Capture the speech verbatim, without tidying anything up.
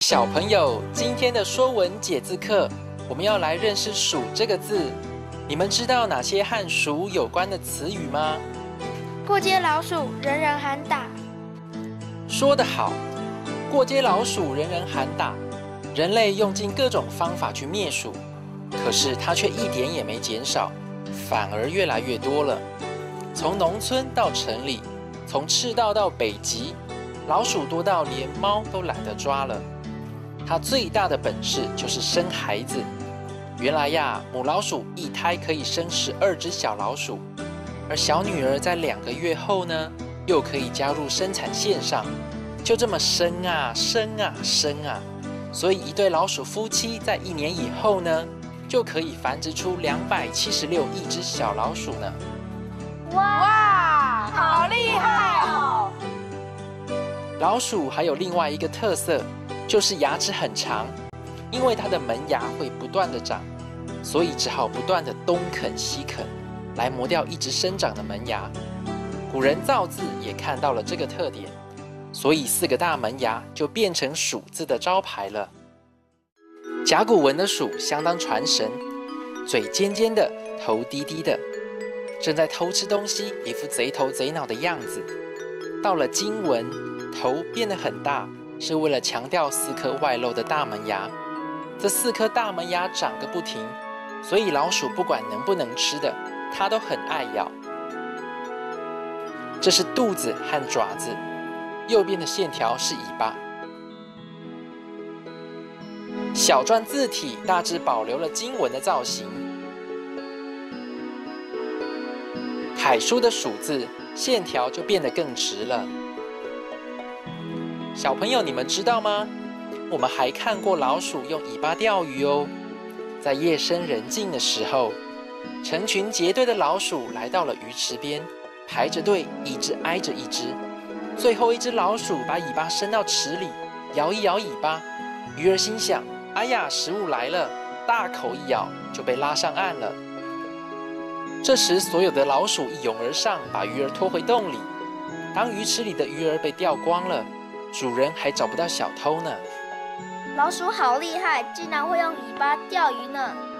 小朋友，今天的说文解字课，我们要来认识“黍”这个字。你们知道哪些和“黍”有关的词语吗？ 过街老鼠，人人喊打。 说得好，过街老鼠，人人喊打。人类用尽各种方法去灭鼠，可是它却一点也没减少，反而越来越多了。从农村到城里，从赤道到北极，老鼠多到连猫都懒得抓了。它最大的本事就是生孩子。原来呀，母老鼠一胎可以生十二只小老鼠，而小女儿在两个月后呢，又可以加入生产线上，就这么生啊生啊生啊。所以一对老鼠夫妻在一年以后呢，就可以繁殖出两百七十六亿只小老鼠呢。 哇，好厉害哦！ 老鼠还有另外一个特色，就是牙齿很长，因为它的门牙会不断的长，所以只好不断的东啃西啃，来磨掉一直生长的门牙。古人造字也看到了这个特点，所以四个大门牙就变成“黍”字的招牌了。甲骨文的“黍”相当传神，嘴尖尖的，头低低的，正在偷吃东西，一副贼头贼脑的样子。到了金文，头变得很大，是为了强调四颗外露的大门牙。这四颗大门牙长个不停，所以老鼠不管能不能吃的，它都很爱咬。这是肚子和爪子，右边的线条是尾巴。小篆字体大致保留了金文的造型。楷书的“黍”字线条就变得更直了。小朋友，你们知道吗？我们还看过老鼠用尾巴钓鱼哦。在夜深人静的时候，成群结队的老鼠来到了鱼池边，排着队，一只挨着一只。最后一只老鼠把尾巴伸到池里，摇一摇尾巴。鱼儿心想：哎呀，食物来了！大口一咬，就被拉上岸了。这时，所有的老鼠一拥而上，把鱼儿拖回洞里。当鱼池里的鱼儿被钓光了，主人还找不到小偷呢。 老鼠好厉害，竟然会用尾巴钓鱼呢！